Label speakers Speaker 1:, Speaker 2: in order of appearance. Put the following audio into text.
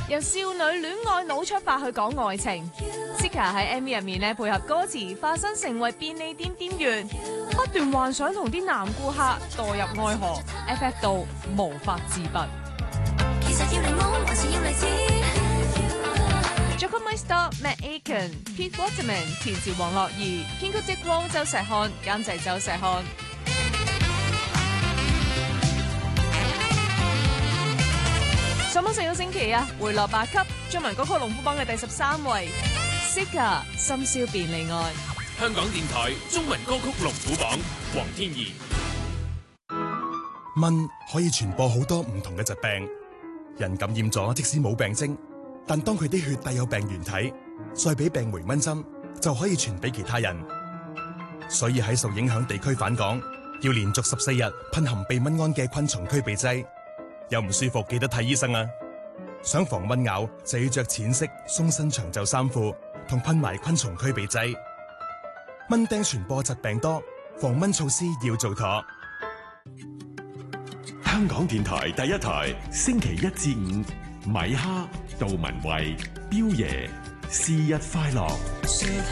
Speaker 1: 由少女戀愛腦出發去講愛情。Sika 喺 MV 入面咧配合歌詞，化身成為便利店店員，不斷幻想同啲男顧客墮入愛河 ，FF 到無法自拔。
Speaker 2: 其實要嚟摸，還是要嚟知？
Speaker 1: 作曲 Matt Aiken、Pete Waterman， 填詞黃樂怡，編曲即光周石漢，監製周石漢。上榜4個星期啊，回落8級，中文歌曲龍虎榜嘅第13位。Sika 深宵便利愛。
Speaker 3: 香港電台中文歌曲龍虎榜，黃天怡。
Speaker 4: 蚊可以傳播好多唔同嘅疾病，人感染咗即使冇病徵，但當佢啲血帶有病原體，再俾病媒蚊針，就可以傳俾其他人。所以喺受影響地區返港，要連續14日噴含避蚊胺嘅昆蟲驅避劑。有唔舒服記得睇醫生啊！想防蚊咬就要着淺色鬆身長袖衫褲，同噴埋昆蟲驅避劑。蚊叮傳播疾病多，防蚊措施要做妥。
Speaker 5: 香港電台第一台，星期1至5，米哈、杜文慧、彪爺，是日快樂。